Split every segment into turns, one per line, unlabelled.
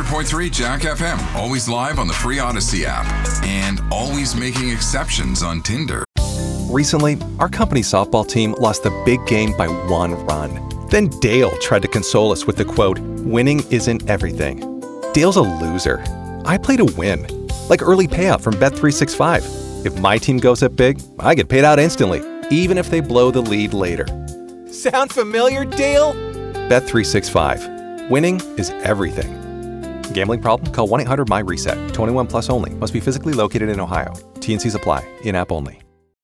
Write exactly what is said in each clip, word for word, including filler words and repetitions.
point three Jack F M. Always live on the free Odyssey app. And always making exceptions on Tinder.
Recently, our company softball team lost the big game by one run. Then Dale tried to console us with the quote, "Winning isn't everything." Dale's a loser. I play to win. Like early payout from Bet three sixty-five. If my team goes up big, I get paid out instantly, even if they blow the lead later. Sound familiar, Dale? Bet three sixty-five. Winning is everything. Gambling problem? Call one eight hundred my reset. twenty-one plus only. Must be physically located in Ohio. T N Cs apply. In-app only.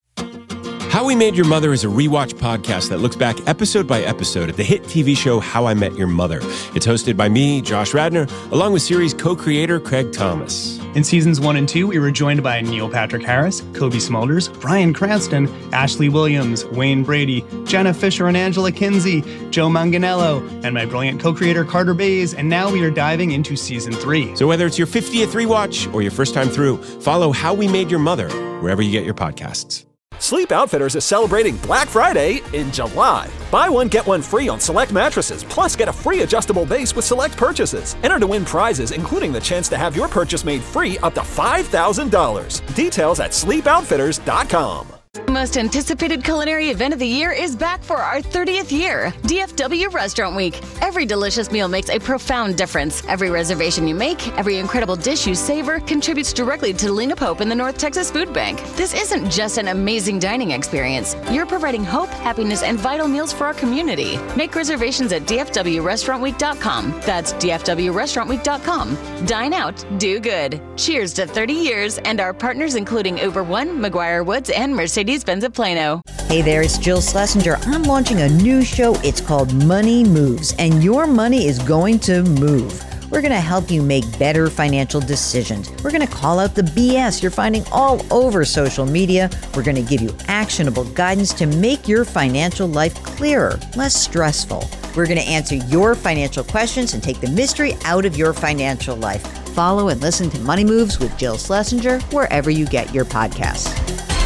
How We Made Your Mother is a rewatch podcast that looks back episode by episode at the hit T V show How I Met Your Mother. It's hosted by me, Josh Radnor, along with series co-creator Craig Thomas.
In seasons one and two, we were joined by Neil Patrick Harris, Kobe Smulders, Bryan Cranston, Ashley Williams, Wayne Brady, Jenna Fisher and Angela Kinsey, Joe Manganiello, and my brilliant co-creator Carter Bays, and now we are diving into season three.
So whether it's your fiftieth rewatch or your first time through, follow How We Made Your Mother wherever you get your podcasts.
Sleep Outfitters is celebrating Black Friday in July. Buy one, get one free on select mattresses, plus get a free adjustable base with select purchases. Enter to win prizes, including the chance to have your purchase made free up to five thousand dollars. Details at sleep outfitters dot com.
The most anticipated culinary event of the year is back for our thirtieth year, D F W Restaurant Week. Every delicious meal makes a profound difference. Every reservation you make, every incredible dish you savor contributes directly to Lena Pope and the North Texas Food Bank. This isn't just an amazing dining experience. You're providing hope, happiness, and vital meals for our community. Make reservations at D F W restaurant week dot com. That's D F W restaurant week dot com. Dine out, do good. Cheers to thirty years and our partners including Uber One, McGuire Woods, and Mercedes-Benz of Plano.
Hey there, it's Jill Schlesinger. I'm launching a new show. It's called Money Moves, and your money is going to move. We're going to help you make better financial decisions. We're going to call out the B S you're finding all over social media. We're going to give you actionable guidance to make your financial life clearer, less stressful. We're going to answer your financial questions and take the mystery out of your financial life. Follow and listen to Money Moves with Jill Schlesinger wherever you get your podcasts.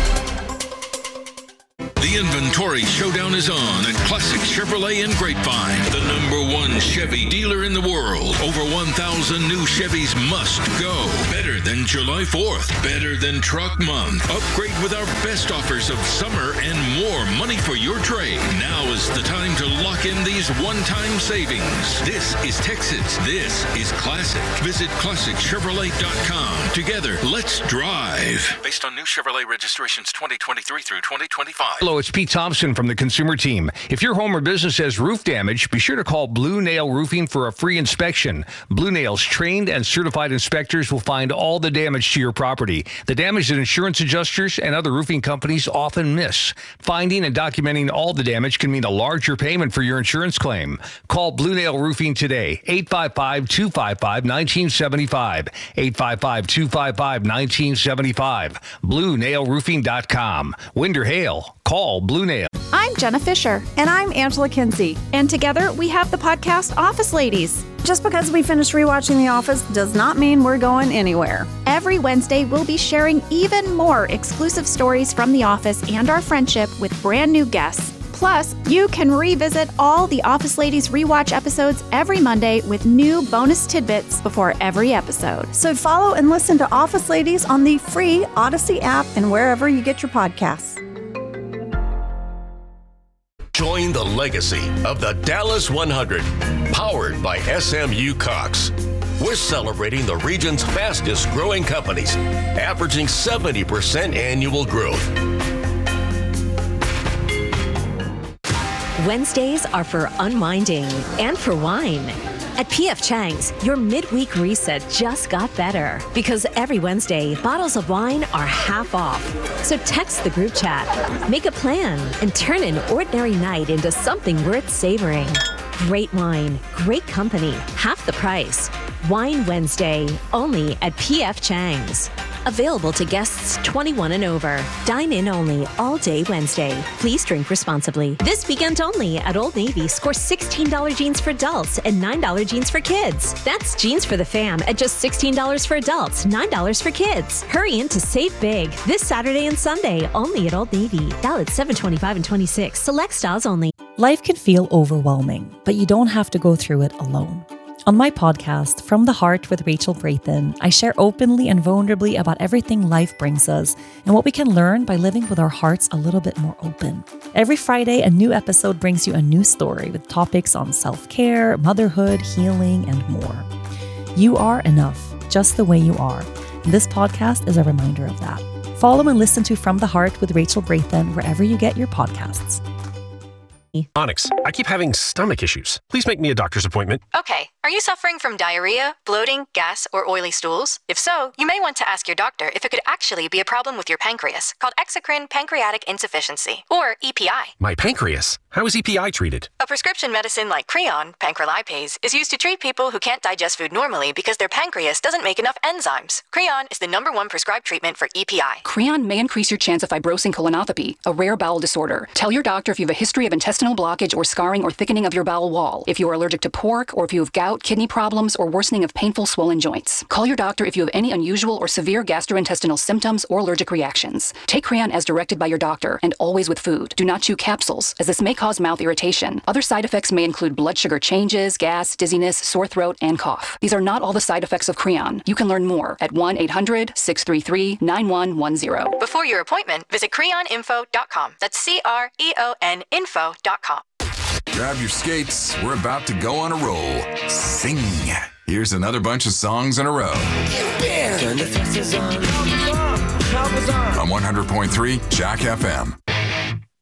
The inventory showdown is on at Classic Chevrolet in Grapevine, the number one Chevy dealer in the world. Over one thousand new Chevys must go. Better than July fourth. Better than Truck Month. Upgrade with our best offers of summer and more money for your trade. Now is the time to lock in these one-time savings. This is Texas. This is Classic. Visit classic chevrolet dot com. Together, let's drive. Based on new Chevrolet registrations twenty twenty-three through twenty twenty-five.
Hello, it's Pete Thompson from the Consumer Team. If your home or business has roof damage, be sure to call Blue Nail Roofing for a free inspection. Blue Nail's trained and certified inspectors will find all the damage to your property, the damage that insurance adjusters and other roofing companies often miss. Finding and documenting all the damage can mean a larger payment for your insurance claim. Call Blue Nail Roofing today, eight five five, two five five, one nine seven five, eight five five, two five five, one nine seven five, blue nail roofing dot com. Wind or hail, call Blue Nail.
I'm Jenna Fisher.
And I'm Angela Kinsey.
And together we have the podcast Office Ladies.
Just because we finished rewatching The Office does not mean we're going anywhere.
Every Wednesday, we'll be sharing even more exclusive stories from The Office and our friendship with brand new guests. Plus, you can revisit all the Office Ladies rewatch episodes every Monday with new bonus tidbits before every episode.
So follow and listen to Office Ladies on the free Odyssey app and wherever you get your podcasts.
Join the legacy of the Dallas one hundred, powered by S M U Cox. We're celebrating the region's fastest growing companies, averaging seventy percent annual growth.
Wednesdays are for unwinding and for wine. At P F Chang's, your midweek reset just got better because every Wednesday, bottles of wine are half off. So text the group chat, make a plan, and turn an ordinary night into something worth savoring. Great wine, great company, half the price. Wine Wednesday, only at P F Chang's. Available to guests twenty-one and over. Dine in only all day Wednesday. Please drink responsibly. This weekend only at Old Navy, score sixteen dollars jeans for adults and nine dollars jeans for kids. That's jeans for the fam at just sixteen dollars for adults, nine dollars for kids. Hurry in to save big this Saturday and Sunday only at Old Navy. Valid seven twenty-five and twenty-six. Select styles only.
Life can feel overwhelming, but you don't have to go through it alone. On my podcast, From the Heart with Rachel Brathen, I share openly and vulnerably about everything life brings us and what we can learn by living with our hearts a little bit more open. Every Friday, a new episode brings you a new story with topics on self-care, motherhood, healing, and more. You are enough, just the way you are. And this podcast is a reminder of that. Follow and listen to From the Heart with Rachel Brathen wherever you get your podcasts.
Onyx, I keep having stomach issues. Please make me a doctor's appointment.
Okay. Are you suffering from diarrhea, bloating, gas, or oily stools? If so, you may want to ask your doctor if it could actually be a problem with your pancreas, called exocrine pancreatic insufficiency, or E P I.
My pancreas? How is E P I treated?
A prescription medicine like Creon, pancrelipase, is used to treat people who can't digest food normally because their pancreas doesn't make enough enzymes. Creon is the number one prescribed treatment for E P I.
Creon may increase your chance of fibrosing colonopathy, a rare bowel disorder. Tell your doctor if you have a history of intestinal blockage or scarring or thickening of your bowel wall, if you are allergic to pork, or if you have gout, kidney problems, or worsening of painful swollen joints. Call your doctor if you have any unusual or severe gastrointestinal symptoms or allergic reactions. Take Creon as directed by your doctor, and always with food. Do not chew capsules, as this may cause mouth irritation. Other side effects may include blood sugar changes, gas, dizziness, sore throat, and cough. These are not all the side effects of Creon. You can learn more at one eight hundred, six three three, nine one one zero.
Before your appointment, visit creon info dot com. That's C R E O N info dot com.
Grab your skates. We're about to go on a roll. Sing. Here's another bunch of songs in a row. On one hundred point three Jack F M.